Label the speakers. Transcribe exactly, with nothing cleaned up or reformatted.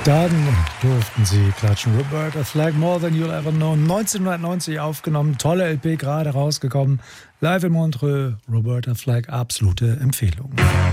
Speaker 1: Dann durften sie klatschen. Roberta Flack, More Than You'll Ever Know. neunzehnhundertneunzig aufgenommen, tolle L P, gerade rausgekommen. Live in Montreux, Roberta Flack, absolute Empfehlung.